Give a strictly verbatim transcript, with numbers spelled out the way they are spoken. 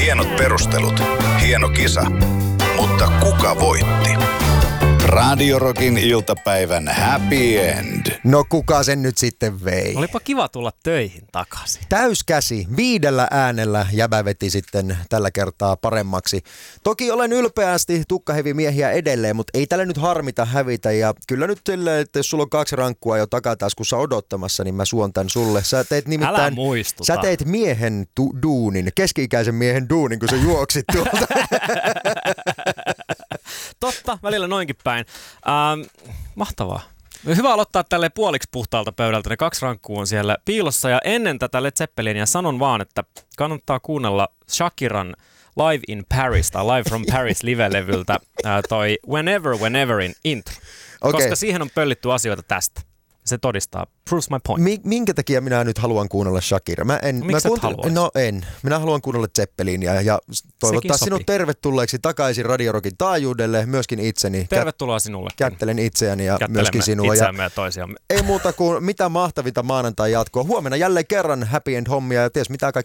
Hienot perustelut, hieno kisa, mutta kuka voitti? Radio Rockin iltapäivän happy end. No kuka sen nyt sitten vei? Olipa kiva tulla töihin takaisin. Täyskäsi, viidellä äänellä jäbä veti sitten tällä kertaa paremmaksi. Toki olen ylpeästi tukkahevimiehiä edelleen, mutta ei tällä nyt harmita hävitä. Ja kyllä nyt silleen, että jos sulla on kaksi rankkua jo takataskussa odottamassa, niin mä suon tän sulle. Sä teet nimittäin, Älä muistuta. Sä teet miehen tu- duunin, keski-ikäisen miehen duunin, kun sä juoksit tuolta. Totta, välillä noinkin päin. Ähm, mahtavaa. Hyvä aloittaa tälle puoliksi puhtaalta pöydältä. Ne kaksi rankkua on siellä piilossa. Ja ennen tätä Led Zeppelinia sanon vaan, että kannattaa kuunnella Shakiran Live in Paris tai Live from Paris live-levyltä äh, toi Whenever Wheneverin intro. Okay. Koska siihen on pöllitty asioita tästä. Se todistaa. Proves my point. Mi- minkä takia minä nyt haluan kuunnella Shakira? Mä en, Miksi mä et kuuntele- haluaisi? No en. Minä haluan kuunnella Zeppelinia ja toivottaa sinut tervetulleeksi takaisin Radio Rockin taajuudelle, myöskin itseni. Tervetuloa sinulle. Kättelen itseäni ja myöskin sinua. Itseämme ja toisiamme. Ei muuta kuin mitä mahtavinta maanantai jatkoa. Huomenna jälleen kerran happy end hommia ja ties mitä kaikkea